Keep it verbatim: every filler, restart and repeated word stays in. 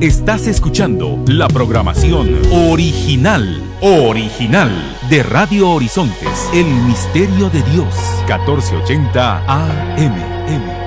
Estás escuchando la programación original, original de Radio Horizontes, El Misterio de Dios, catorce ochenta A M.